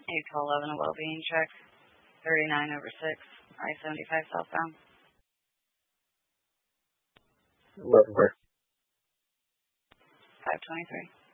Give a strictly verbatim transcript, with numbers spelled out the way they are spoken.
eight to eleven, a well-being check. thirty-nine over six, I seventy-five southbound. Where? where? five twenty-three.